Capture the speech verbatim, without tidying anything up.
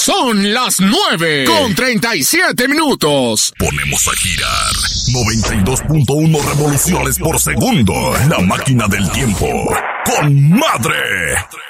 Son las nueve con treinta y siete minutos. Ponemos a girar noventa y dos punto uno revoluciones por segundo. La máquina del tiempo. ¡Con madre!